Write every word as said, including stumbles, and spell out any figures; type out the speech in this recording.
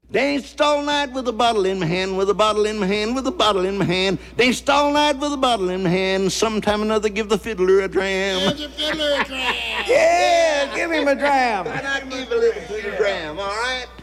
Danced all night with a bottle in my hand, with a bottle in my hand, with a bottle in my hand. Danced all night with a bottle in my hand. Sometime or another give the fiddler a dram. Give the fiddler a dram. Yeah, give him a dram. And I give a little fiddler dram, all right?